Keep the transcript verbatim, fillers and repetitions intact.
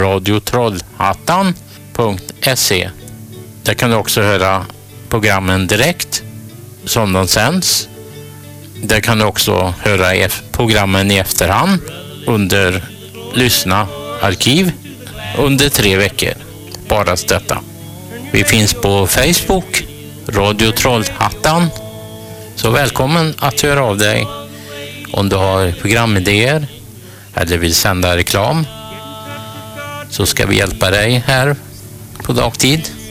radio trollhattan punkt se. Där kan du också höra programmen direkt som de sänds. Där kan du också höra programmen i efterhand under lyssna arkiv under tre veckor. Bara detta. Vi finns på Facebook, Radio Trollhattan. Så välkommen att höra av dig om du har programidéer eller vill sända reklam. Så ska vi hjälpa dig här på dagtid.